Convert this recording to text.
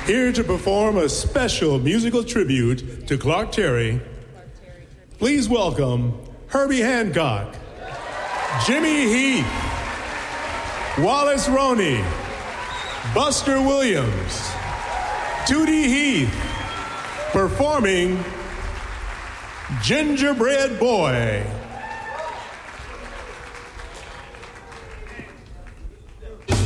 Here to perform a special musical tribute to Clark Terry, please welcome Herbie Hancock, Jimmy Heath, Wallace Roney, Buster Williams, Tootie Heath, performing Gingerbread Boy.